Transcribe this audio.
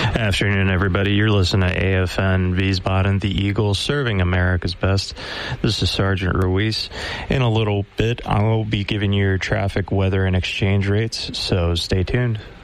Afternoon, everybody. You're listening to AFN Wiesbaden, the Eagles, serving America's best. This is Sergeant Ruiz. In a little bit, I will be giving you your traffic, weather, and exchange rates, so stay tuned.